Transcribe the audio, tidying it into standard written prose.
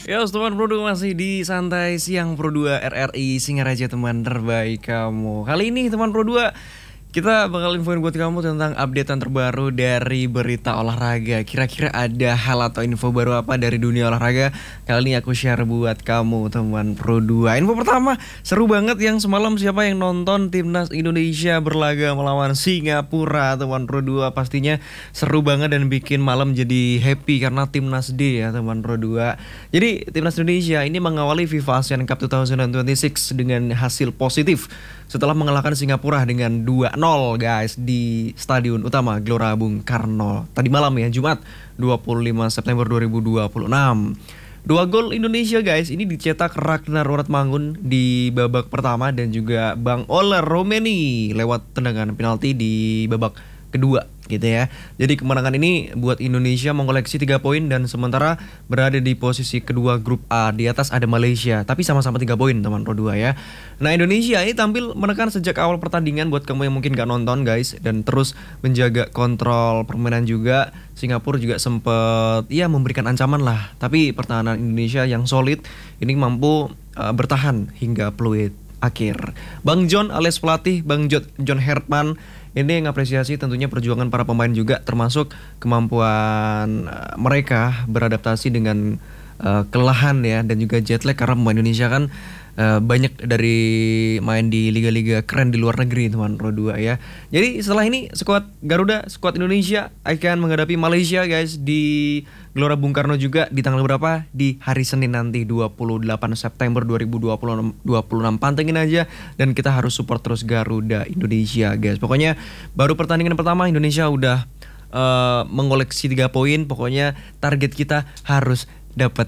Ya, teman Pro 2 masih di Santai Siang Pro 2 RRI Singaraja, teman terbaik kamu. Kali ini teman Pro 2 kita bakal infoin buat kamu tentang updatean terbaru dari berita olahraga. Kira-kira ada hal atau info baru apa dari dunia olahraga? Kali ini aku share buat kamu teman Pro 2. Info pertama, seru banget yang semalam siapa yang nonton timnas Indonesia berlaga melawan Singapura teman Pro 2. Pastinya seru banget dan bikin malam jadi happy karena timnas D ya teman Pro 2. Jadi timnas Indonesia ini mengawali FIFA Asian Cup 2026 dengan hasil positif setelah mengalahkan Singapura dengan 2-0 guys di Stadion Utama Gelora Bung Karno tadi malam ya, Jumat 25 September 2026. Dua gol Indonesia guys ini dicetak Ragnar Woratmangun di babak pertama dan juga Bang Oler Romeni lewat tendangan penalti di babak kedua gitu ya. Jadi kemenangan ini buat Indonesia mengoleksi 3 poin dan sementara berada di posisi kedua grup A. Di atas ada Malaysia, tapi sama-sama 3 poin teman Pro 2 ya. Nah, Indonesia ini tampil menekan sejak awal pertandingan buat kamu yang mungkin gak nonton guys, dan terus menjaga kontrol permainan juga. Singapura juga sempet ya memberikan ancaman lah, tapi pertahanan Indonesia yang solid ini mampu bertahan hingga peluit akhir. Bang John alias pelatih Bang John Herman ini mengapresiasi tentunya perjuangan para pemain juga, termasuk kemampuan mereka beradaptasi dengan kelelahan ya dan juga jet lag karena pemain Indonesia kan banyak dari main di liga-liga keren di luar negeri teman Pro 2 ya. Jadi setelah ini skuad Garuda, skuad Indonesia akan menghadapi Malaysia guys di Gelora Bung Karno juga di tanggal berapa? Di hari Senin nanti 28 September 2026. Pantengin aja dan kita harus support terus Garuda Indonesia guys. Pokoknya baru pertandingan pertama Indonesia udah mengoleksi 3 poin. Pokoknya target kita harus dapat